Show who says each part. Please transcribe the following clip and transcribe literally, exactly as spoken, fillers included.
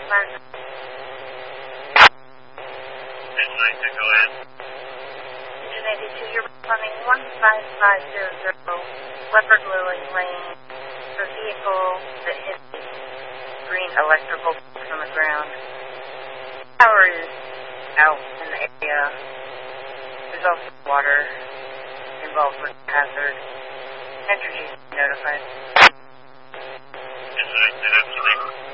Speaker 1: Mark.
Speaker 2: ten ninety-two, go ahead.
Speaker 1: Engine eighty-two, you're responding one five five zero zero, Leopard Lily Lane, for vehicle that hit the green electrical box on the ground. Power is out in the area. There's also water involved with the hazard. Entergy notified.
Speaker 2: ten ninety-two, absolutely.